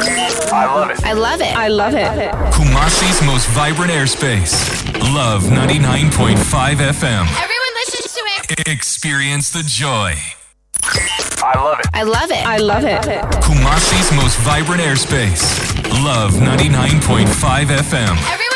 I love it. I love it. I love it. Kumasi's most vibrant airspace. Love 99.5 FM. Everyone listens to it. Experience the joy. I love it. I love it. I love it. Kumasi's most vibrant airspace. Love 99.5 FM. Everyone